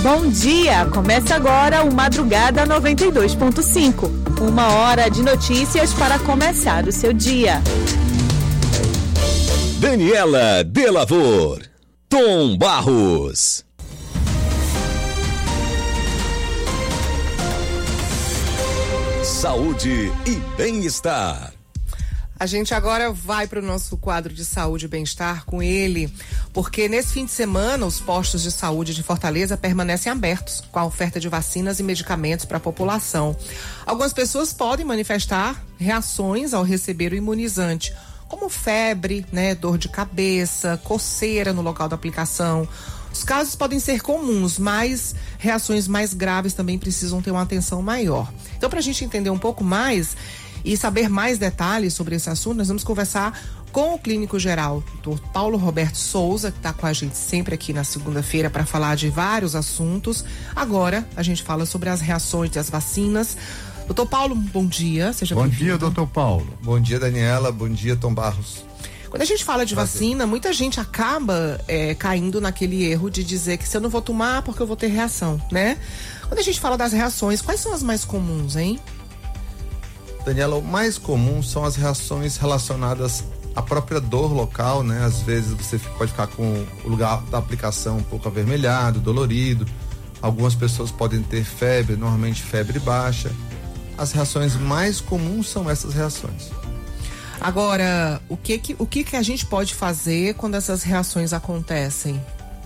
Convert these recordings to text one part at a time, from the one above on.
Bom dia! Começa agora o Madrugada 92.5. 1 hora de notícias para começar o seu dia. Daniela Delavor, Tom Barros. Saúde e bem-estar. A gente agora vai para o nosso quadro de saúde e bem-estar com ele, porque nesse fim de semana os postos de saúde de Fortaleza permanecem abertos com a oferta de vacinas e medicamentos para a população. Algumas pessoas podem manifestar reações ao receber o imunizante, como febre, dor de cabeça, coceira no local da aplicação. Os casos podem ser comuns, mas reações mais graves também precisam ter uma atenção maior. Então, para a gente entender um pouco mais e saber mais detalhes sobre esse assunto, nós vamos conversar com o clínico geral, Dr. Paulo Roberto Souza, que está com a gente sempre aqui na segunda-feira para falar de vários assuntos. Agora, a gente fala sobre as reações das vacinas. Doutor Paulo, bom dia. Seja bem-vindo. Bom dia, doutor Paulo. Bom dia, Daniela. Bom dia, Tom Barros. Quando a gente fala de vacina, muita gente acaba caindo naquele erro de dizer que se eu não vou tomar, porque eu vou ter reação, né? Quando a gente fala das reações, quais são as mais comuns, hein? Daniela, o mais comum são as reações relacionadas à própria dor local, né? Às vezes você pode ficar com o lugar da aplicação um pouco avermelhado, dolorido. Algumas pessoas podem ter febre, normalmente febre baixa. As reações mais comuns são essas reações. Agora, o que a gente pode fazer quando essas reações acontecem?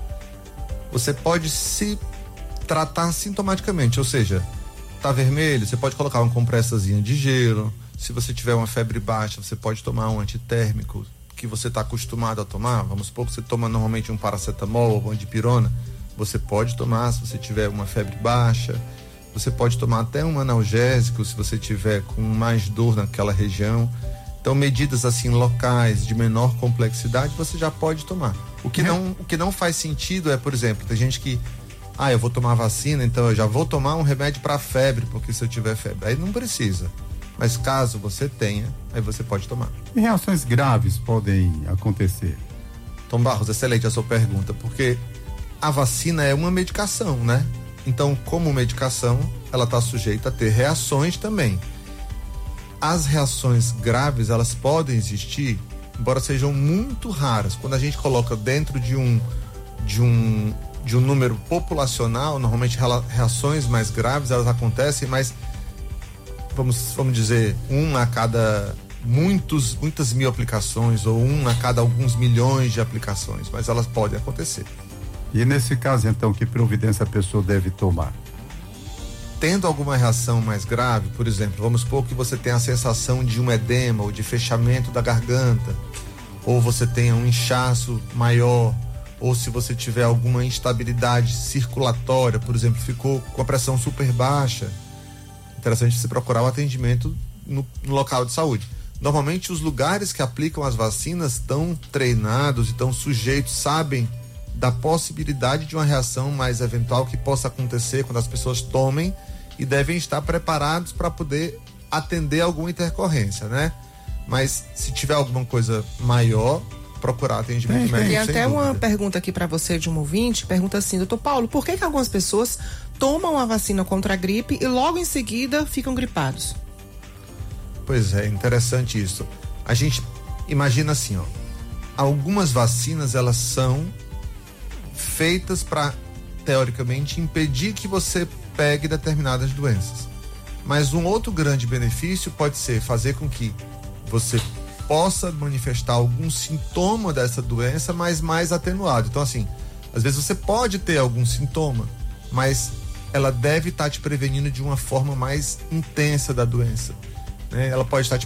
Você pode se tratar sintomaticamente, ou seja, tá vermelho, você pode colocar uma compressazinha de gelo. Se você tiver uma febre baixa, você pode tomar um antitérmico que você está acostumado a tomar. Vamos supor que você toma normalmente um paracetamol ou uma dipirona. Você pode tomar se você tiver uma febre baixa. Você pode tomar até um analgésico se você tiver com mais dor naquela região. Então, medidas assim locais de menor complexidade você já pode tomar. O que não faz sentido é, por exemplo, tem gente que eu vou tomar vacina, então eu já vou tomar um remédio para febre, porque se eu tiver febre, aí não precisa. Mas caso você tenha, aí você pode tomar. E reações graves podem acontecer? Tom Barros, excelente a sua pergunta, porque a vacina é uma medicação, né? Então, como medicação, ela está sujeita a ter reações também. As reações graves, elas podem existir, embora sejam muito raras. Quando a gente coloca dentro de um número populacional, normalmente reações mais graves, elas acontecem, mas vamos dizer, a cada muitas mil aplicações, ou a cada alguns milhões de aplicações, mas elas podem acontecer. E nesse caso, então, que providência a pessoa deve tomar? Tendo alguma reação mais grave, por exemplo, vamos supor que você tenha a sensação de um edema ou de fechamento da garganta, ou você tenha um inchaço maior, ou se você tiver alguma instabilidade circulatória, por exemplo, ficou com a pressão super baixa, interessante você procurar o atendimento no local de saúde. Normalmente os lugares que aplicam as vacinas estão treinados e estão sujeitos, sabem da possibilidade de uma reação mais eventual que possa acontecer quando as pessoas tomem, e devem estar preparados para poder atender alguma intercorrência, né? Mas se tiver alguma coisa maior, procurar atendimento médico. Tem até uma pergunta aqui para você de um ouvinte, pergunta assim: doutor Paulo, por que algumas pessoas tomam a vacina contra a gripe e logo em seguida ficam gripados? Pois é, interessante isso. A gente imagina assim, algumas vacinas, elas são feitas para, teoricamente, impedir que você pegue determinadas doenças. Mas um outro grande benefício pode ser fazer com que você possa manifestar algum sintoma dessa doença, mas mais atenuado. Então, assim, às vezes você pode ter algum sintoma, mas ela deve estar te prevenindo de uma forma mais intensa da doença, né? Ela pode estar te